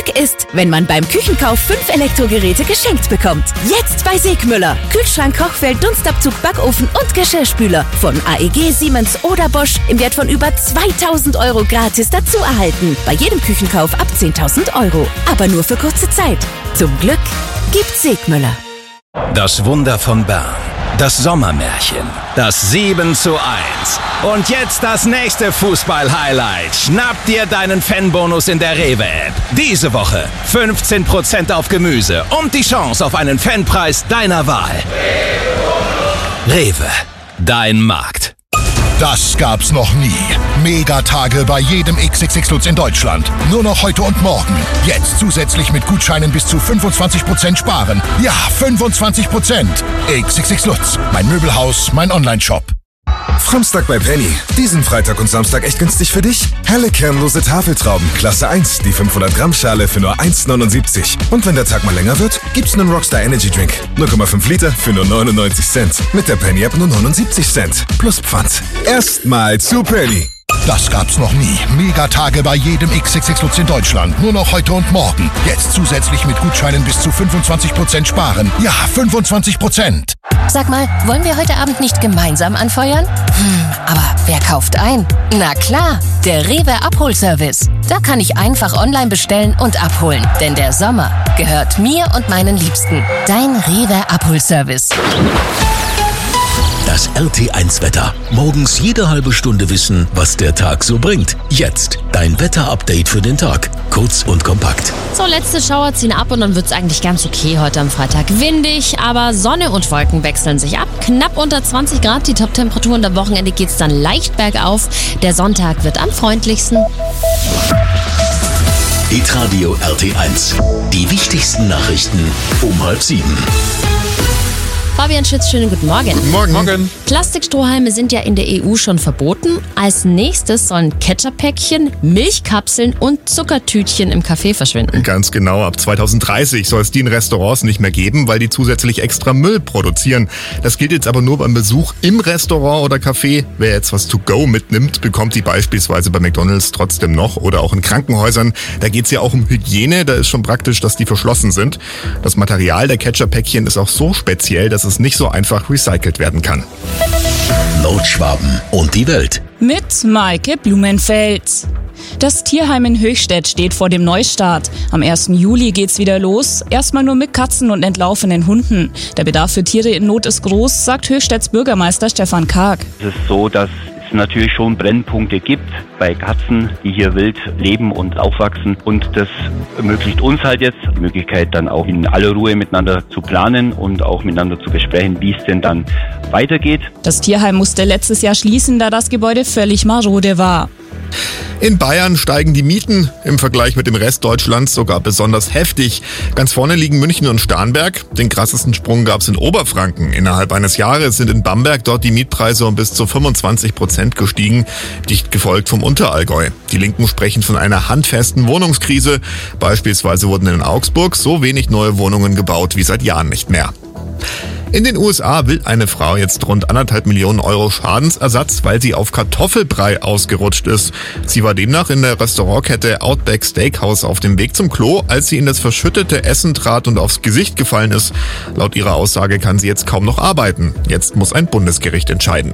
Glück ist, wenn man beim Küchenkauf 5 Elektrogeräte geschenkt bekommt. Jetzt bei Segmüller. Kühlschrank, Kochfeld, Dunstabzug, Backofen und Geschirrspüler von AEG, Siemens oder Bosch im Wert von über 2.000 € gratis dazu erhalten. Bei jedem Küchenkauf ab 10.000 €. Aber nur für kurze Zeit. Zum Glück gibt's Segmüller. Das Wunder von Bern. Das Sommermärchen. Das 7:1. Und jetzt das nächste Fußball-Highlight. Schnapp dir deinen Fanbonus in der Rewe-App. Diese Woche 15% auf Gemüse und die Chance auf einen Fanpreis deiner Wahl. Rewe. Dein Markt. Das gab's noch nie. Megatage bei jedem XXX Lutz in Deutschland. Nur noch heute und morgen. Jetzt zusätzlich mit Gutscheinen bis zu 25% sparen. Ja, 25%. XXX Lutz. Mein Möbelhaus, mein Onlineshop. Samstag bei Penny. Diesen Freitag und Samstag echt günstig für dich? Helle kernlose Tafeltrauben, Klasse 1, die 500 Gramm Schale für nur 1,79. Und wenn der Tag mal länger wird, gibt's einen Rockstar Energy Drink. 0,5 Liter für nur 99 Cent. Mit der Penny App nur 79 Cent. Plus Pfand. Erstmal zu Penny. Das gab's noch nie. Megatage bei jedem XXX Lutz in Deutschland. Nur noch heute und morgen. Jetzt zusätzlich mit Gutscheinen bis zu 25% sparen. Ja, 25%. Sag mal, wollen wir heute Abend nicht gemeinsam anfeuern? Aber wer kauft ein? Na klar, der Rewe Abholservice. Da kann ich einfach online bestellen und abholen. Denn der Sommer gehört mir und meinen Liebsten. Dein Rewe Abholservice. Das RT1-Wetter. Morgens jede halbe Stunde wissen, was der Tag so bringt. Jetzt dein Wetter-Update für den Tag. Kurz und kompakt. So, letzte Schauer ziehen ab und dann wird's eigentlich ganz okay heute am Freitag. Windig, aber Sonne und Wolken wechseln sich ab. Knapp unter 20 Grad die Top-Temperaturen. Am Wochenende geht's dann leicht bergauf. Der Sonntag wird am freundlichsten. Hitradio RT1. Die wichtigsten Nachrichten um 6:30. Fabian Schütz, schönen guten Morgen. Guten Morgen. Plastikstrohhalme sind ja in der EU schon verboten. Als nächstes sollen Ketchup-Päckchen, Milchkapseln und Zuckertütchen im Café verschwinden. Ganz genau, ab 2030 soll es die in Restaurants nicht mehr geben, weil die zusätzlich extra Müll produzieren. Das gilt jetzt aber nur beim Besuch im Restaurant oder Café. Wer jetzt was to go mitnimmt, bekommt die beispielsweise bei McDonald's trotzdem noch oder auch in Krankenhäusern. Da geht es ja auch um Hygiene, da ist schon praktisch, dass die verschlossen sind. Das Material der Ketchup-Päckchen ist auch so speziell, dass es nicht so einfach recycelt werden kann. Nordschwaben und die Welt. Mit Maike Blumenfeld. Das Tierheim in Höchstädt steht vor dem Neustart. Am 1. Juli geht's wieder los. Erstmal nur mit Katzen und entlaufenen Hunden. Der Bedarf für Tiere in Not ist groß, sagt Höchstädts Bürgermeister Stefan Karg. Es ist so, dass es natürlich schon Brennpunkte gibt bei Katzen, die hier wild leben und aufwachsen. Und das ermöglicht uns halt jetzt die Möglichkeit, dann auch in aller Ruhe miteinander zu planen und auch miteinander zu besprechen, wie es denn dann weitergeht. Das Tierheim musste letztes Jahr schließen, da das Gebäude völlig marode war. In Bayern steigen die Mieten im Vergleich mit dem Rest Deutschlands sogar besonders heftig. Ganz vorne liegen München und Starnberg. Den krassesten Sprung gab es in Oberfranken. Innerhalb eines Jahres sind in Bamberg dort die Mietpreise um bis zu 25% gestiegen, dicht gefolgt vom Unterallgäu. Die Linken sprechen von einer handfesten Wohnungskrise. Beispielsweise wurden in Augsburg so wenig neue Wohnungen gebaut wie seit Jahren nicht mehr. In den USA will eine Frau jetzt rund 1,5 Millionen € Schadensersatz, weil sie auf Kartoffelbrei ausgerutscht ist. Sie war demnach in der Restaurantkette Outback Steakhouse auf dem Weg zum Klo, als sie in das verschüttete Essen trat und aufs Gesicht gefallen ist. Laut ihrer Aussage kann sie jetzt kaum noch arbeiten. Jetzt muss ein Bundesgericht entscheiden.